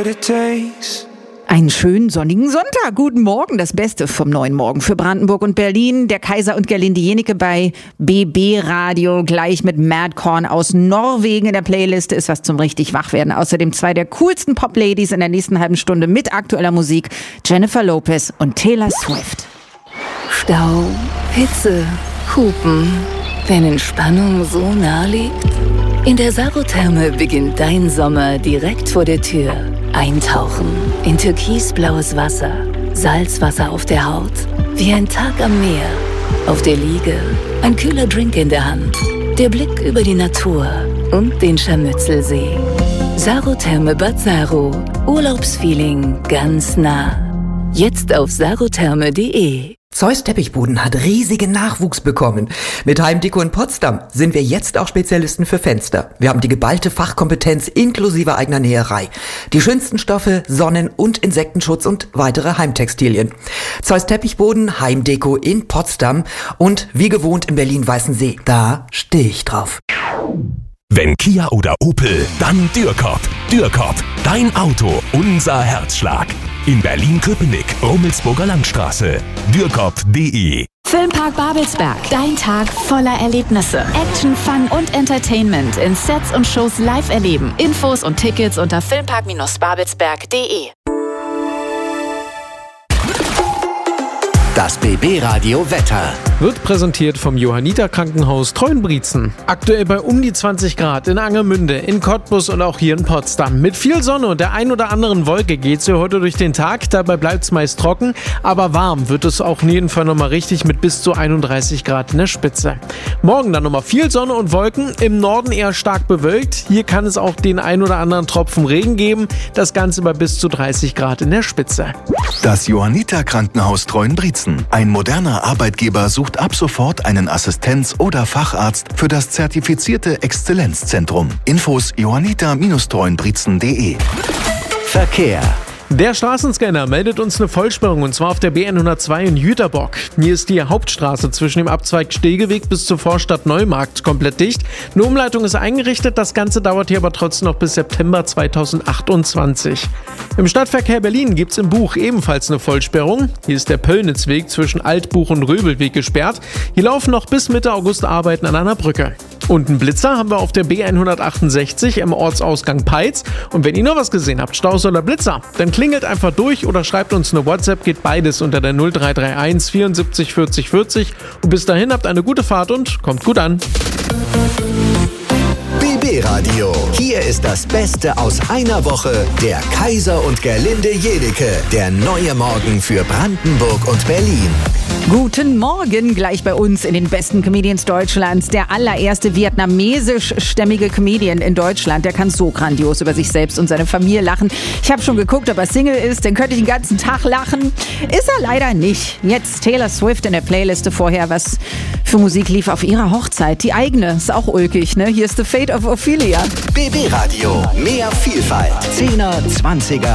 what it takes. Einen schönen sonnigen Sonntag. Guten Morgen. Das Beste vom neuen Morgen für Brandenburg und Berlin. Der Kaiser und Gerlinde Jennecke bei BB Radio. Gleich mit Madcorn aus Norwegen in der Playliste. Ist was zum richtig Wachwerden. Außerdem zwei der coolsten Pop-Ladies in der nächsten halben Stunde mit aktueller Musik. Jennifer Lopez und Taylor Swift. Stau, Hitze, Hupen. Wenn Entspannung so nah liegt? In der Sarotherme beginnt dein Sommer direkt vor der Tür. Eintauchen in türkisblaues Wasser, Salzwasser auf der Haut, wie ein Tag am Meer. Auf der Liege, ein kühler Drink in der Hand, der Blick über die Natur und den Scharmützelsee. Sarotherme Bad Saro, Urlaubsfeeling ganz nah. Jetzt auf sarotherme.de. Zeus Teppichboden hat riesigen Nachwuchs bekommen. Mit Heimdeko in Potsdam sind wir jetzt auch Spezialisten für Fenster. Wir haben die geballte Fachkompetenz inklusive eigener Näherei. Die schönsten Stoffe, Sonnen- und Insektenschutz und weitere Heimtextilien. Zeus Teppichboden, Heimdeko in Potsdam und wie gewohnt in Berlin-Weißensee. Da stehe ich drauf. Wenn Kia oder Opel, dann Dürkop. Dürkop, dein Auto, unser Herzschlag. In Berlin-Köpenick, Rummelsburger Landstraße. Dürkop.de. Filmpark Babelsberg. Dein Tag voller Erlebnisse. Action, Fun und Entertainment in Sets und Shows live erleben. Infos und Tickets unter filmpark-babelsberg.de. Das BB Radio Wetter wird präsentiert vom Johanniter Krankenhaus Treuenbrietzen. Aktuell bei um die 20 Grad in Angermünde, in Cottbus und auch hier in Potsdam. Mit viel Sonne und der ein oder anderen Wolke geht's hier heute durch den Tag. Dabei bleibt's meist trocken, aber warm wird es auch in jedem Fall nochmal richtig mit bis zu 31 Grad in der Spitze. Morgen dann nochmal viel Sonne und Wolken, im Norden eher stark bewölkt. Hier kann es auch den ein oder anderen Tropfen Regen geben. Das Ganze bei bis zu 30 Grad in der Spitze. Das Johanniter Krankenhaus Treuenbrietzen. Ein moderner Arbeitgeber sucht ab sofort einen Assistenz- oder Facharzt für das zertifizierte Exzellenzzentrum. Infos johanniter-treuenbrietzen.de. Verkehr. Der Straßenscanner meldet uns eine Vollsperrung und zwar auf der BN102 in Jüterbock. Hier ist die Hauptstraße zwischen dem Abzweig Stehgeweg bis zur Vorstadt Neumarkt komplett dicht. Eine Umleitung ist eingerichtet, das Ganze dauert hier aber trotzdem noch bis September 2028. Im Stadtverkehr Berlin gibt's im Buch ebenfalls eine Vollsperrung. Hier ist der Pöllnitzweg zwischen Altbuch und Röbelweg gesperrt. Hier laufen noch bis Mitte August Arbeiten an einer Brücke. Und einen Blitzer haben wir auf der B168 im Ortsausgang Peitz. Und wenn ihr noch was gesehen habt, Staus oder Blitzer, dann klingelt einfach durch oder schreibt uns eine WhatsApp, geht beides unter der 0331 74 40 40. Und bis dahin habt eine gute Fahrt und kommt gut an. BB Radio. Hier ist das Beste aus einer Woche. Der Kaiser und Gerlinde Jennecke. Der neue Morgen für Brandenburg und Berlin. Guten Morgen, gleich bei uns in den besten Comedians Deutschlands. Der allererste vietnamesischstämmige Comedian in Deutschland. Der kann so grandios über sich selbst und seine Familie lachen. Ich habe schon geguckt, ob er Single ist. Dann könnte ich den ganzen Tag lachen. Ist er leider nicht. Jetzt Taylor Swift in der Playliste vorher. Was für Musik lief auf ihrer Hochzeit? Die eigene. Ist auch ulkig, ne? Hier ist The Fate of Ophelia. BB Radio. Mehr Vielfalt. 10er, 20er,